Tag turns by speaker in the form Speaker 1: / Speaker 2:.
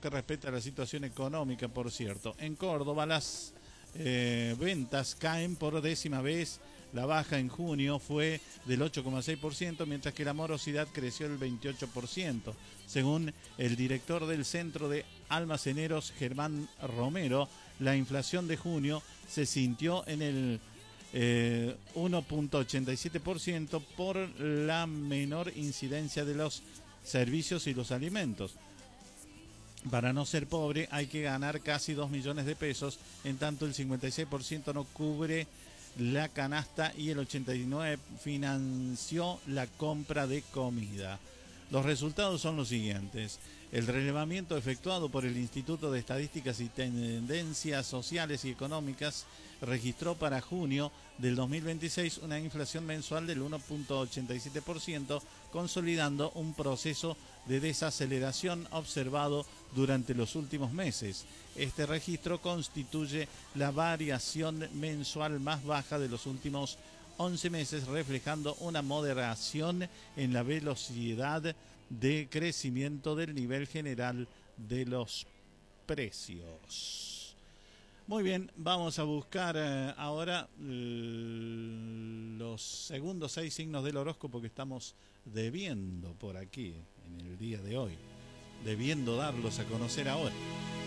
Speaker 1: que respecta a la situación económica, por cierto. En Córdoba las ventas caen por décima vez. La baja en junio fue del 8,6%, mientras que la morosidad creció el 28%. Según el director del Centro de Almaceneros, Germán Romero, la inflación de junio se sintió en el 1,87% por la menor incidencia de los servicios y los alimentos. Para no ser pobre hay que ganar casi 2 millones de pesos, en tanto el 56% no cubre la canasta y el 89% financió la compra de comida. Los resultados son los siguientes. El relevamiento efectuado por el Instituto de Estadísticas y Tendencias Sociales y Económicas registró para junio del 2026 una inflación mensual del 1,87%, consolidando un proceso de desaceleración observado durante los últimos meses. Este registro constituye la variación mensual más baja de los últimos 11 meses, reflejando una moderación en la velocidad de crecimiento del nivel general de los precios. Muy bien, vamos a buscar ahora los segundos 6 signos del horóscopo que estamos debiendo por aquí en el día de hoy, debiendo darlos a conocer ahora.